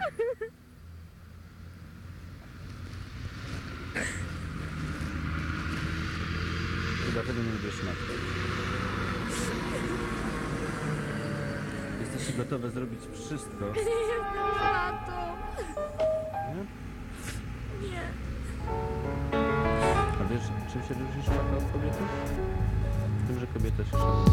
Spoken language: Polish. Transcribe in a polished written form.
Dlatego nie lubię szmatki. Jesteście gotowe zrobić wszystko. Nie jestem szmatą. Nie? Nie. A wiesz, czym się różni szmata od kobiety? W tym, że kobieta się szanuje.